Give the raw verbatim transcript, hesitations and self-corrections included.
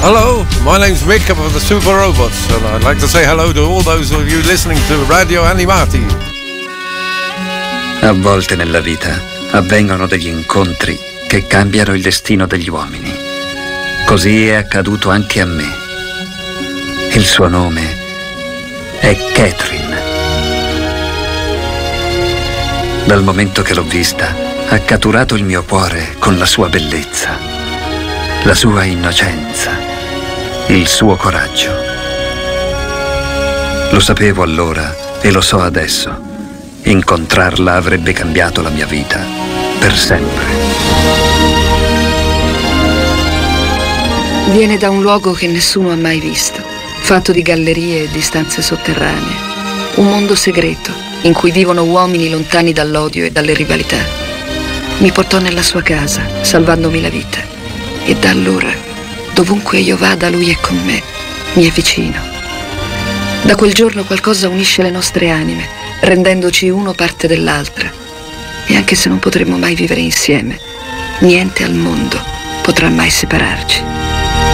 Hello, my name's Mick of the Super Robots, and I'd like to say hello to all those of you listening to Radio Animati. A volte nella vita avvengono degli incontri che cambiano il destino degli uomini. Così è accaduto anche a me. Il suo nome è Catherine. Dal momento che l'ho vista, ha catturato il mio cuore con la sua bellezza, la sua innocenza, il suo coraggio. Lo sapevo allora e lo so adesso. Incontrarla avrebbe cambiato la mia vita per sempre. Viene da un luogo che nessuno ha mai visto, fatto di gallerie e di stanze sotterranee. Un mondo segreto in cui vivono uomini lontani dall'odio e dalle rivalità. Mi portò nella sua casa, salvandomi la vita. E da allora, dovunque io vada, lui è con me, mi è vicino. Da quel giorno qualcosa unisce le nostre anime, rendendoci uno parte dell'altra. E anche se non potremo mai vivere insieme, niente al mondo potrà mai separarci.